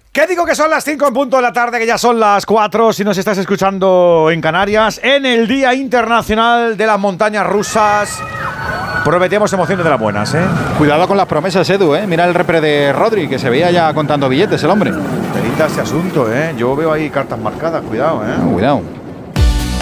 ¿Qué digo que son las 5 en punto de la tarde, que ya son las 4 si nos estás escuchando en Canarias, en el Día Internacional de las Montañas Rusas? Prometemos emociones de las buenas, ¿eh? Cuidado con las promesas, Edu, ¿eh? Mira el repre de Rodri, que se veía ya contando billetes el hombre. Telita ese asunto, ¿eh? Yo veo ahí cartas marcadas, cuidado, ¿eh? Cuidado.